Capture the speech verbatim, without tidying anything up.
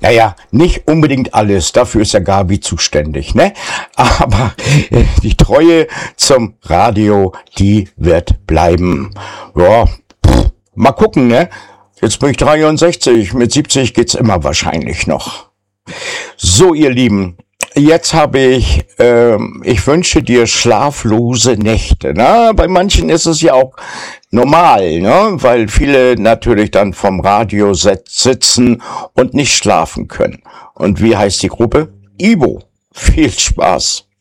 Naja, nicht unbedingt alles, dafür ist ja Gabi zuständig, ne? Aber äh, die Treue zum Radio, die wird bleiben. Ja, pff, mal gucken, ne? Jetzt bin ich dreiundsechzig, mit siebzig geht's immer wahrscheinlich noch. So, ihr Lieben, jetzt habe ich, ähm, ich wünsche dir schlaflose Nächte. Ne? Bei manchen ist es ja auch normal, ne? Weil viele natürlich dann vom Radio sitzen und nicht schlafen können. Und wie heißt die Gruppe? Ibo. Viel Spaß.